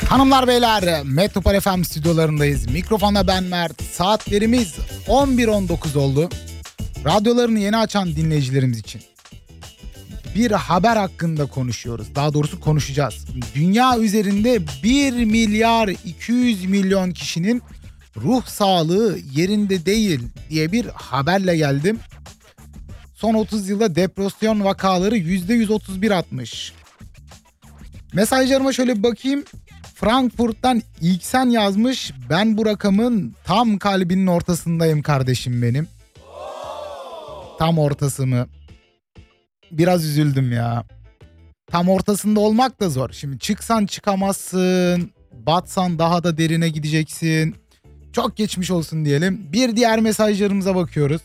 Hanımlar beyler, Metropol FM stüdyolarındayız. Mikrofonda ben Mert. Saatlerimiz 11.19 oldu. Radyolarını yeni açan dinleyicilerimiz için bir haber hakkında konuşuyoruz. Daha doğrusu konuşacağız. Dünya üzerinde 1 milyar 200 milyon kişinin ruh sağlığı yerinde değil diye bir haberle geldim. Son 30 yılda depresyon vakaları %131 artmış. Mesajlarıma şöyle bir bakayım. Frankfurt'tan İlksen yazmış. Ben bu rakamın tam kalbinin ortasındayım kardeşim benim. Tam ortası mı? Biraz üzüldüm ya. Tam ortasında olmak da zor. Şimdi çıksan çıkamazsın. Batsan daha da derine gideceksin. Çok geçmiş olsun diyelim. Bir diğer mesajlarımıza bakıyoruz.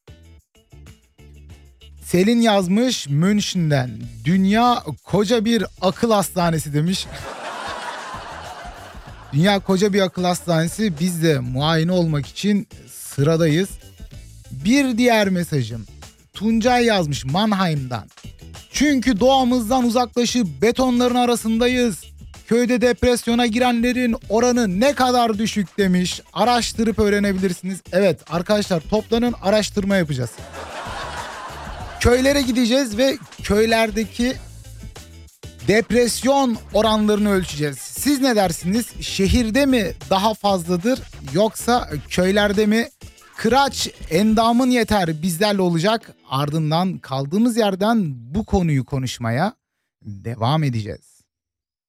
Selin yazmış Münşin'den. Dünya koca bir akıl hastanesi demiş. Dünya koca bir akıl hastanesi. Biz de muayene olmak için sıradayız. Bir diğer mesajım. Tuncay yazmış Mannheim'dan. Çünkü doğamızdan uzaklaşıp betonların arasındayız. Köyde depresyona girenlerin oranı ne kadar düşük demiş. Araştırıp öğrenebilirsiniz. Evet arkadaşlar, toplanın, araştırma yapacağız. Köylere gideceğiz ve köylerdeki depresyon oranlarını ölçeceğiz. Siz ne dersiniz? Şehirde mi daha fazladır yoksa köylerde mi? Kıraç endamın yeter bizlerle olacak. Ardından kaldığımız yerden bu konuyu konuşmaya devam edeceğiz.